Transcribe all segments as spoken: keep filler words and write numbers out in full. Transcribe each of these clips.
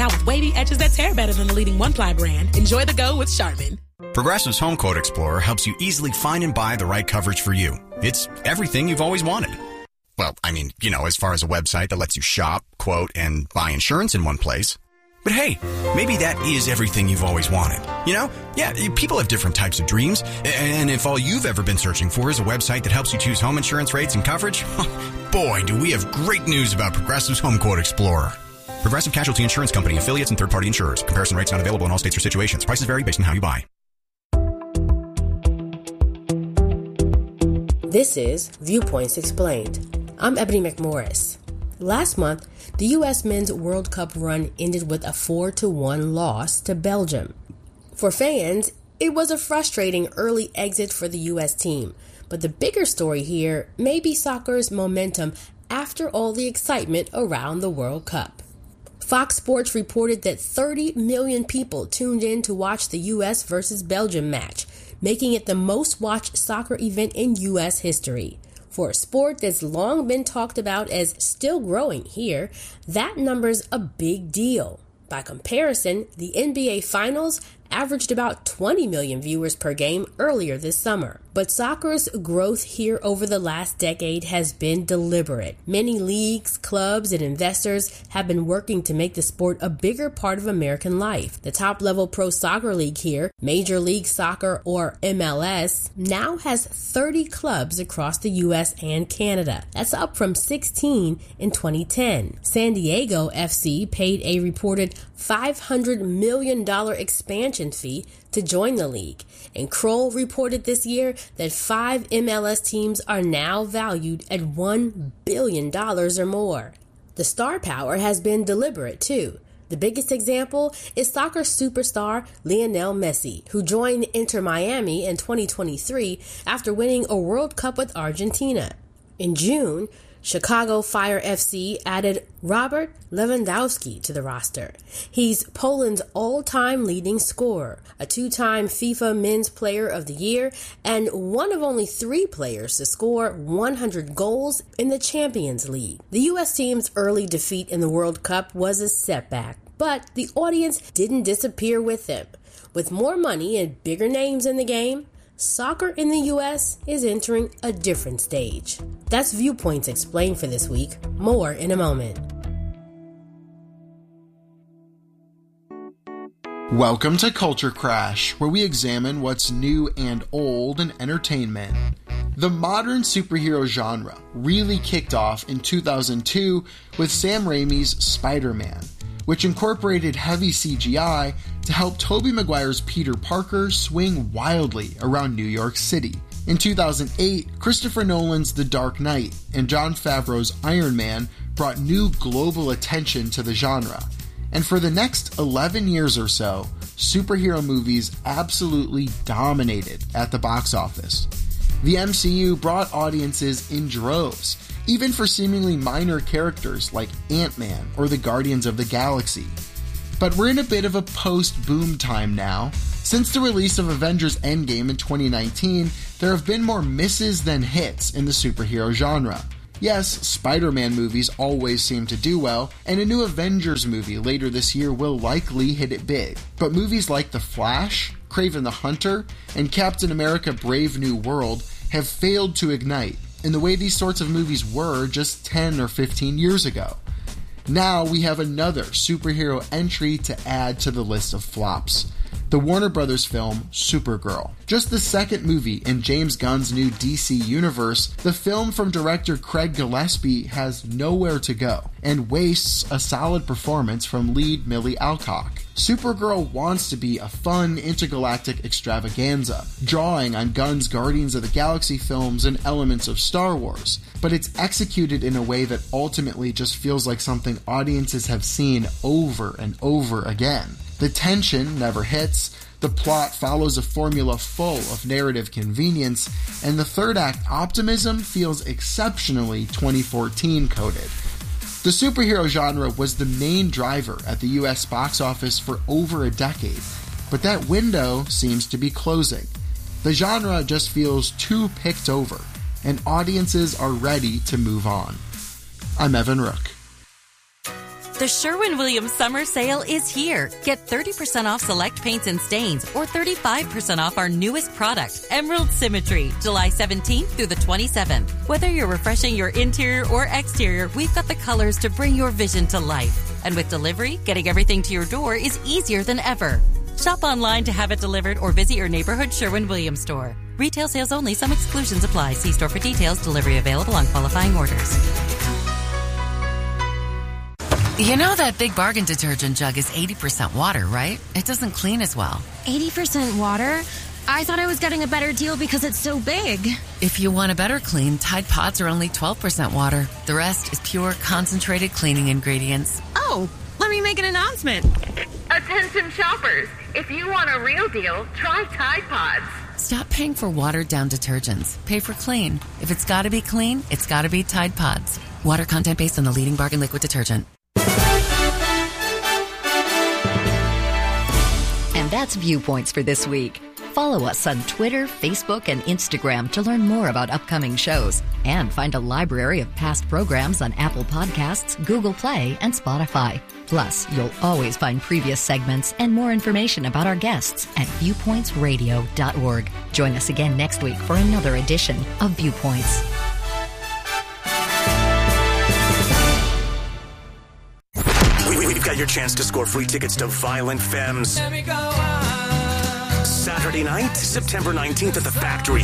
Now with wavy edges that tear better than the leading one-ply brand, enjoy the go with Charmin. Progressive's Home Quote Explorer helps you easily find and buy the right coverage for you. It's everything you've always wanted. Well, I mean, you know, as far as a website that lets you shop, quote, and buy insurance in one place. But hey, maybe that is everything you've always wanted. You know? Yeah, people have different types of dreams. And if all you've ever been searching for is a website that helps you choose home insurance rates and coverage, boy, do we have great news about Progressive's Home Quote Explorer. Progressive Casualty Insurance Company, affiliates, and third-party insurers. Comparison rates not available in all states or situations. Prices vary based on how you buy. This is Viewpoints Explained. I'm Ebony McMorris. Last month, the U S Men's World Cup run ended with a four to one loss to Belgium. For fans, it was a frustrating early exit for the U S team. But the bigger story here may be soccer's momentum after all the excitement around the World Cup. Fox Sports reported that thirty million people tuned in to watch the U S versus Belgium match, making it the most watched soccer event in U S history. For a sport that's long been talked about as still growing here, that number's a big deal. By comparison, the N B A Finals averaged about twenty million viewers per game earlier this summer. But soccer's growth here over the last decade has been deliberate. Many leagues, clubs, and investors have been working to make the sport a bigger part of American life. The top-level pro soccer league here, Major League Soccer or M L S, now has thirty clubs across the U S and Canada. That's up from sixteen in twenty ten. San Diego F C paid a reported five hundred million dollars expansion fee to join the league, and Kroll reported this year that five M L S teams are now valued at one billion dollars or more. The star power has been deliberate too. The biggest example is soccer superstar Lionel Messi, who joined Inter Miami in twenty twenty-three after winning a World Cup with Argentina. In June, Chicago Fire F C added Robert Lewandowski to the roster. He's Poland's all-time leading scorer, a two-time FIFA Men's Player of the Year, and one of only three players to score one hundred goals in the Champions League. The U S team's early defeat in the World Cup was a setback, but the audience didn't disappear with them. With more money and bigger names in the game, soccer in the U S is entering a different stage. That's Viewpoints Explained for this week. More in a moment. Welcome to Culture Crash, where we examine what's new and old in entertainment. The modern superhero genre really kicked off in two thousand two with Sam Raimi's Spider-Man, which incorporated heavy C G I to help Tobey Maguire's Peter Parker swing wildly around New York City. In two thousand eight, Christopher Nolan's The Dark Knight and Jon Favreau's Iron Man brought new global attention to the genre. And for the next eleven years or so, superhero movies absolutely dominated at the box office. The M C U brought audiences in droves, even for seemingly minor characters like Ant-Man or the Guardians of the Galaxy. But we're in a bit of a post-boom time now. Since the release of Avengers Endgame in twenty nineteen, there have been more misses than hits in the superhero genre. Yes, Spider-Man movies always seem to do well, and a new Avengers movie later this year will likely hit it big. But movies like The Flash, Kraven the Hunter, and Captain America Brave New World have failed to ignite in the way these sorts of movies were just ten or fifteen years ago. Now we have another superhero entry to add to the list of flops. The Warner Brothers film Supergirl. Just the second movie in James Gunn's new D C universe, the film from director Craig Gillespie has nowhere to go and wastes a solid performance from lead Millie Alcock. Supergirl wants to be a fun intergalactic extravaganza, drawing on Gunn's Guardians of the Galaxy films and elements of Star Wars, but it's executed in a way that ultimately just feels like something audiences have seen over and over again. The tension never hits, the plot follows a formula full of narrative convenience, and the third act optimism feels exceptionally twenty fourteen coded. The superhero genre was the main driver at the U S box office for over a decade, but that window seems to be closing. The genre just feels too picked over, and audiences are ready to move on. I'm Evan Rook. The Sherwin-Williams Summer Sale is here. Get thirty percent off select paints and stains or thirty-five percent off our newest product, Emerald Symmetry, July seventeenth through the twenty-seventh. Whether you're refreshing your interior or exterior, we've got the colors to bring your vision to life. And with delivery, getting everything to your door is easier than ever. Shop online to have it delivered or visit your neighborhood Sherwin-Williams store. Retail sales only. Some exclusions apply. See store for details. Delivery available on qualifying orders. You know that Big Bargain detergent jug is eighty percent water, right? It doesn't clean as well. eighty percent water? I thought I was getting a better deal because it's so big. If you want a better clean, Tide Pods are only twelve percent water. The rest is pure, concentrated cleaning ingredients. Oh, let me make an announcement. Attention shoppers, if you want a real deal, try Tide Pods. Stop paying for watered-down detergents. Pay for clean. If it's got to be clean, it's got to be Tide Pods. Water content based on the leading bargain liquid detergent. And that's Viewpoints for this week. Follow us on Twitter, Facebook, and Instagram to learn more about upcoming shows and find a library of past programs on Apple Podcasts, Google Play, and Spotify. Plus, you'll always find previous segments and more information about our guests at viewpoints radio dot org. Join us again next week for another edition of Viewpoints. We've got your chance to score free tickets to Violent Femmes. Saturday night, September nineteenth at the Factory.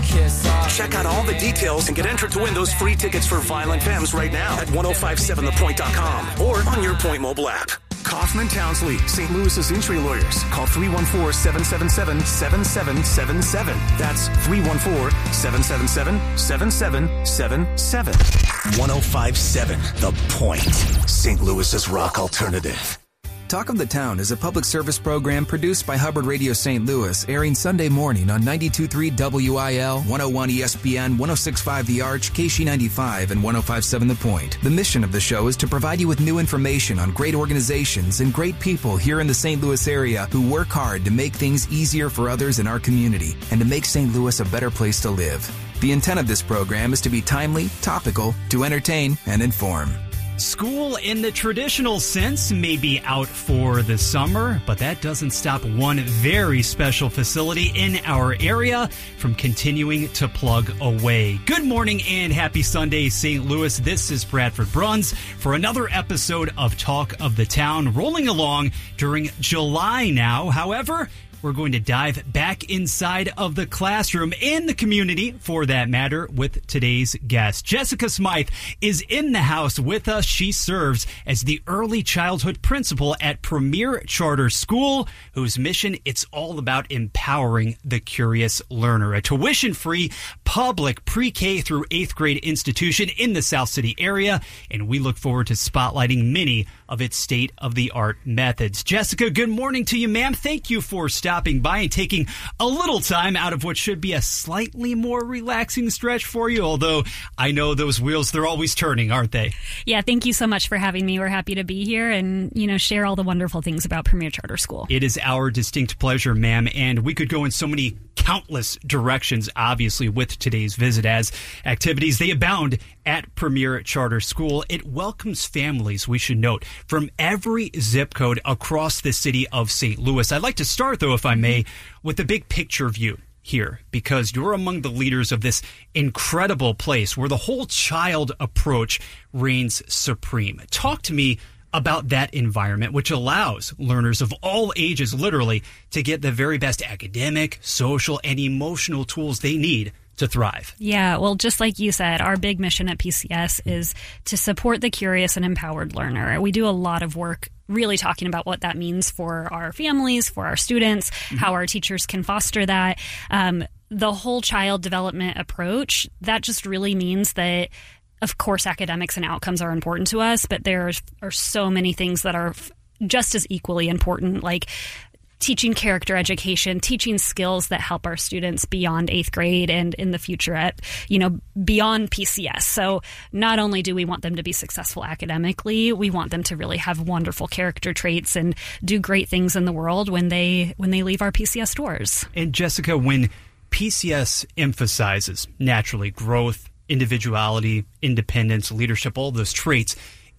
Check out all the details and get entered to win those free tickets for Violent Femmes right now at ten fifty-seven the point dot com or on your Point mobile app. Kaufman Townsley, Saint Louis's injury lawyers. Call three one four, seven seven seven, seven seven seven seven. That's three one four, seven seven seven, seven seven seven seven. ten fifty-seven The Point, Saint Louis's rock alternative. Talk of the Town is a public service program produced by Hubbard Radio Saint Louis, airing Sunday morning on ninety-two point three W I L, one oh one E S P N, one oh six point five The Arch, K S H E ninety-five, and ten fifty-seven The Point. The mission of the show is to provide you with new information on great organizations and great people here in the Saint Louis area who work hard to make things easier for others in our community and to make Saint Louis a better place to live. The intent of this program is to be timely, topical, to entertain, and inform. School in the traditional sense may be out for the summer, but that doesn't stop one very special facility in our area from continuing to plug away. Good morning and happy Sunday, Saint Louis. This is Bradford Bruns for another episode of Talk of the Town, rolling along during July now. However, we're going to dive back inside of the classroom and the community, for that matter, with today's guest. Jessica Smythe is in the house with us. She serves as the early childhood principal at Premier Charter School, whose mission, it's all about empowering the curious learner. A tuition-free public pre-K through eighth grade institution in the South City area, and we look forward to spotlighting many of its state-of-the-art methods. Jessica, good morning to you, ma'am. Thank you for stopping by and taking a little time out of what should be a slightly more relaxing stretch for you, although I know those wheels, they're always turning, aren't they? Yeah, thank you so much for having me. We're happy to be here and, you know, share all the wonderful things about Premier Charter School. It is our distinct pleasure, ma'am, and we could go in so many countless directions, obviously, with today's visit, as activities, they abound at Premier Charter School. It welcomes families, we should note, from every zip code across the city of Saint Louis. I'd like to start, though, if I may, with the big picture view here, because you're among the leaders of this incredible place where the whole child approach reigns supreme. Talk to me about that environment, which allows learners of all ages, literally, to get the very best academic, social, and emotional tools they need to thrive. Yeah, well, just like you said, our big mission at P C S is to support the curious and empowered learner. We do a lot of work really talking about what that means for our families, for our students, mm-hmm. how our teachers can foster that. Um, the whole child development approach, that just really means that, of course, academics and outcomes are important to us, but there are so many things that are just as equally important, like teaching character education, teaching skills that help our students beyond eighth grade and in the future at, you know, beyond P C S. So not only do we want them to be successful academically, we want them to really have wonderful character traits and do great things in the world when they when they leave our P C S doors. And Jessica, when P C S emphasizes naturally growth, individuality, independence, leadership, all those traits,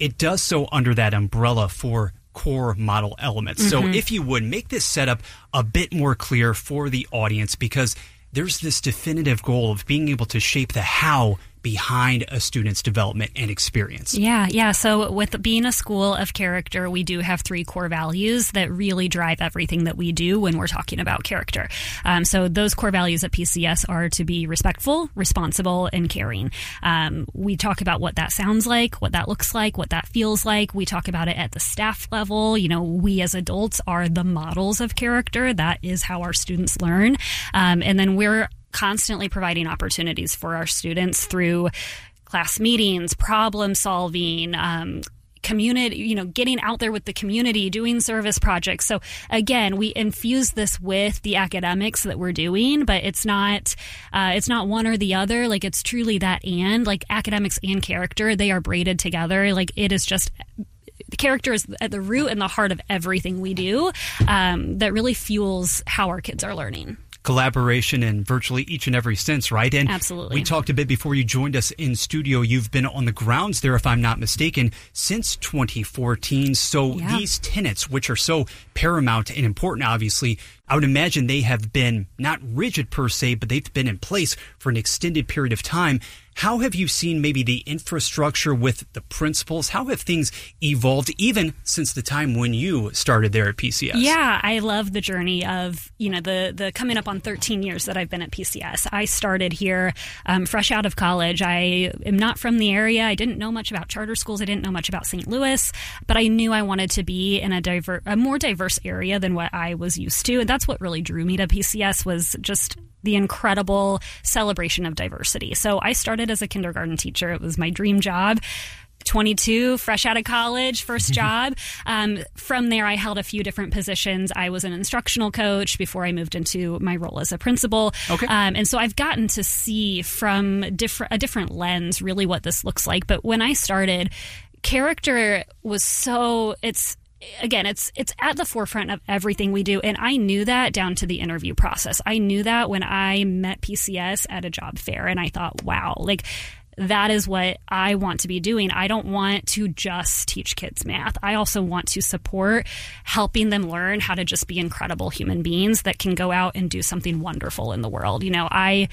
it does so under that umbrella for core model elements. So Mhm. if you would, make this setup a bit more clear for the audience, because there's this definitive goal of being able to shape the how behind a student's development and experience. Yeah, yeah. So with being a school of character, we do have three core values that really drive everything that we do when we're talking about character. Um, so those core values at P C S are to be respectful, responsible, and caring. Um, we talk about what that sounds like, what that looks like, what that feels like. We talk about it at the staff level. You know, we as adults are the models of character. That is how our students learn. Um, and then we're constantly providing opportunities for our students through class meetings, problem solving, um, community, you know, getting out there with the community, doing service projects. So again, we infuse this with the academics that we're doing, but it's not, uh, it's not one or the other. Like, it's truly that and, like, academics and character, they are braided together. Like, it is just, the character is at the root and the heart of everything we do, um, that really fuels how our kids are learning. Collaboration in virtually each and every sense, right? And absolutely. We talked a bit before you joined us in studio. You've been on the grounds there, if I'm not mistaken, since twenty fourteen. So Yeah. these tenets, which are so paramount and important, obviously, I would imagine they have been not rigid per se, but they've been in place for an extended period of time. How have you seen maybe the infrastructure with the principals? How have things evolved even since the time when you started there at P C S? Yeah, I love the journey of, you know, the the coming up on thirteen years that I've been at P C S. I started here um, fresh out of college. I am not from the area. I didn't know much about charter schools. I didn't know much about Saint Louis, but I knew I wanted to be in a diver- a more diverse area than what I was used to. And that's what really drew me to P C S, was just the incredible celebration of diversity. So I started as a kindergarten teacher. It was my dream job. twenty-two, fresh out of college, first job. Um, from there, I held a few different positions. I was an instructional coach before I moved into my role as a principal. Okay. Um, and so I've gotten to see from different a different lens really what this looks like. But when I started, character was so, it's, Again, it's it's at the forefront of everything we do, and I knew that down to the interview process. I knew that when I met P C S at a job fair, and I thought, wow, like, that is what I want to be doing. I don't want to just teach kids math. I also want to support helping them learn how to just be incredible human beings that can go out and do something wonderful in the world. You know, I...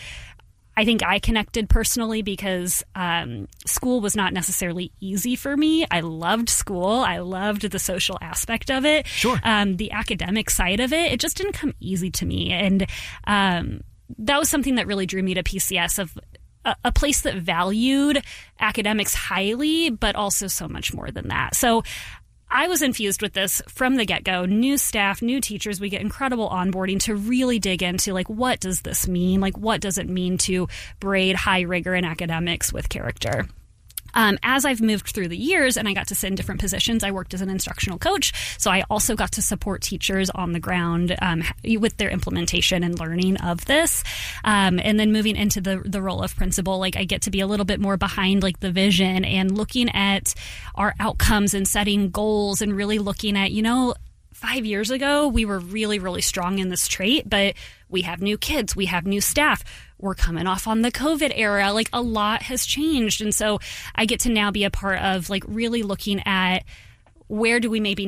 I think I connected personally because um, school was not necessarily easy for me. I loved school. I loved the social aspect of it. Sure. Um, the academic side of it, it just didn't come easy to me. And um, that was something that really drew me to P C S, of a, a place that valued academics highly, but also so much more than that. So I was infused with this from the get-go. New staff, new teachers, we get incredible onboarding to really dig into, like, what does this mean? Like, what does it mean to braid high rigor in academics with character? Um, as I've moved through the years and I got to sit in different positions, I worked as an instructional coach. So I also got to support teachers on the ground um, with their implementation and learning of this. Um, and then moving into the the role of principal, like, I get to be a little bit more behind, like, the vision and looking at our outcomes and setting goals and really looking at, you know, five years ago, we were really, really strong in this trait, but we have new kids, we have new staff. We're coming off on the COVID era. Like, a lot has changed. And so I get to now be a part of, like, really looking at where do we maybe